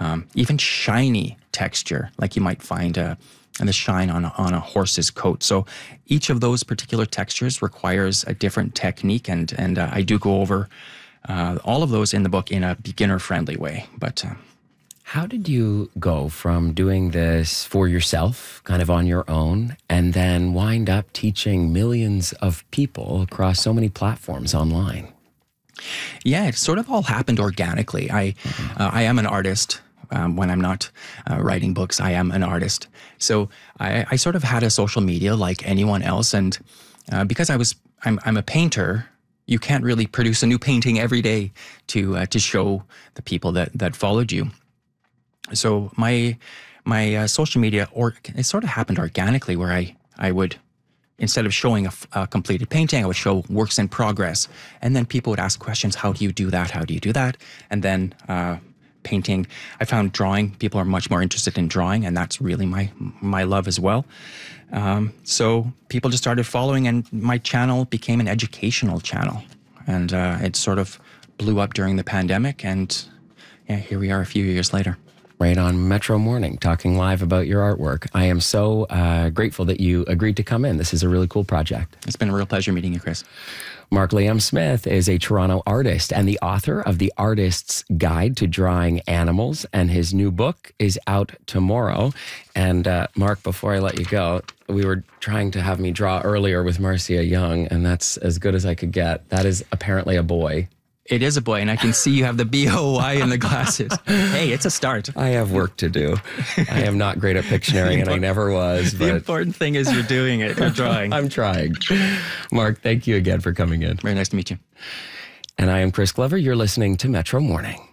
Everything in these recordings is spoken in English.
even shiny texture, like you might find the shine on a horse's coat. So each of those particular textures requires a different technique, and I do go over all of those in the book in a beginner-friendly way. But how did you go from doing this for yourself, kind of on your own, and then wind up teaching millions of people across so many platforms online? Yeah, it sort of all happened organically. I am an artist. When I'm not writing books, I am an artist. So I sort of had a social media like anyone else, and because I'm a painter, you can't really produce a new painting every day to show the people that followed you. So my social media, it sort of happened organically, where I would, instead of showing a completed painting, I would show works in progress, and then people would ask questions: how do you do that? How do you do that? And then painting. I found drawing. People are much more interested in drawing, and that's really my love as well. So people just started following, and my channel became an educational channel, and it sort of blew up during the pandemic, and yeah, here we are a few years later. Right on Metro Morning, talking live about your artwork. I am so grateful that you agreed to come in. This is a really cool project. It's been a real pleasure meeting you, Chris. Mark Liam Smith is a Toronto artist and the author of The Artist's Guide to Drawing Animals, and his new book is out tomorrow. And Mark, before I let you go, we were trying to have me draw earlier with Marcia Young, and that's as good as I could get. That is apparently a boy. It is a boy, and I can see you have the B-O-Y in the glasses. Hey, it's a start. I have work to do. I am not great at Pictionary, and I never was. The important thing is you're doing it. You're drawing. I'm trying. Mark, thank you again for coming in. Very nice to meet you. And I am Chris Glover. You're listening to Metro Morning.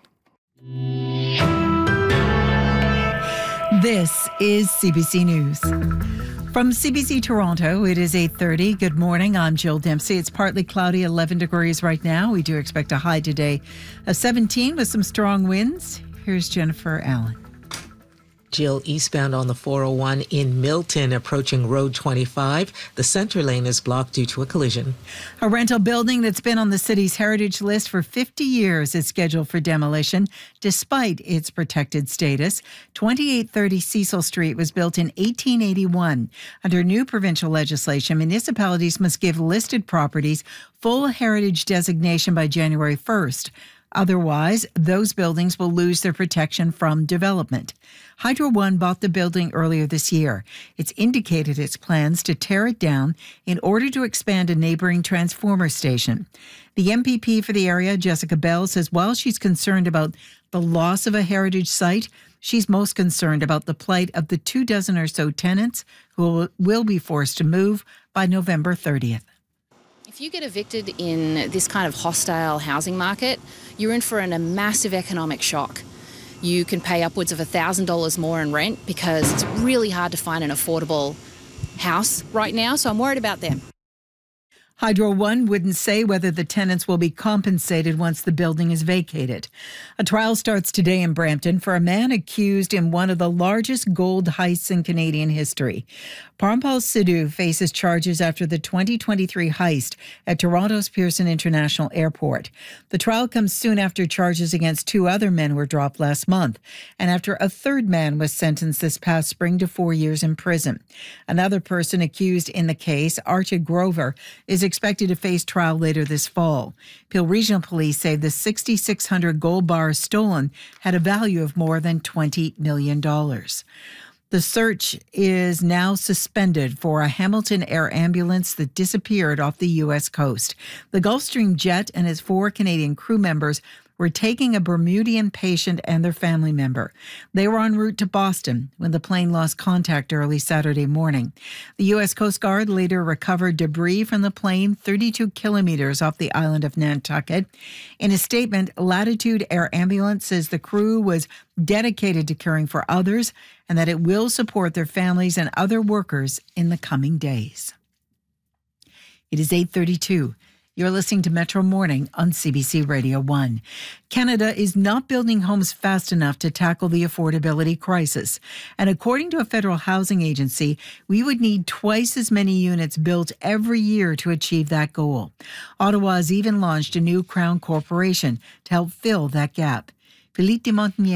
This is CBC News. From CBC Toronto, it is 8:30. Good morning. I'm Jill Dempsey. It's partly cloudy, 11 degrees right now. We do expect a high today of 17 with some strong winds. Here's Jennifer Allen. Jill, eastbound on the 401 in Milton, approaching Road 25. The center lane is blocked due to a collision. A rental building that's been on the city's heritage list for 50 years is scheduled for demolition, despite its protected status. 2830 Cecil Street was built in 1881. Under new provincial legislation, municipalities must give listed properties full heritage designation by January 1st. Otherwise, those buildings will lose their protection from development. Hydro One bought the building earlier this year. It's indicated its plans to tear it down in order to expand a neighboring transformer station. The MPP for the area, Jessica Bell, says while she's concerned about the loss of a heritage site, she's most concerned about the plight of the 24 or so tenants who will be forced to move by November 30th. If you get evicted in this kind of hostile housing market, you're in for a massive economic shock. You can pay upwards of $1,000 more in rent because it's really hard to find an affordable house right now, so I'm worried about them. Hydro One wouldn't say whether the tenants will be compensated once the building is vacated. A trial starts today in Brampton for a man accused in one of the largest gold heists in Canadian history. Parampal Sidhu faces charges after the 2023 heist at Toronto's Pearson International Airport. The trial comes soon after charges against two other men were dropped last month, and after a third man was sentenced this past spring to 4 years in prison. Another person accused in the case, Archie Grover, is expected to face trial later this fall. Peel Regional Police say the 6,600 gold bars stolen had a value of more than $20 million. The search is now suspended for a Hamilton Air ambulance that disappeared off the U.S. coast. The Gulfstream jet and its 4 Canadian crew members were taking a Bermudian patient and their family member. They were en route to Boston when the plane lost contact early Saturday morning. The U.S. Coast Guard later recovered debris from the plane 32 kilometers off the island of Nantucket. In a statement, Latitude Air Ambulance says the crew was dedicated to caring for others and that it will support their families and other workers in the coming days. It is 8:32. You're listening to Metro Morning on CBC Radio 1. Canada is not building homes fast enough to tackle the affordability crisis. And according to a federal housing agency, we would need twice as many units built every year to achieve that goal. Ottawa has even launched a new Crown corporation to help fill that gap. Philippe de Montagnier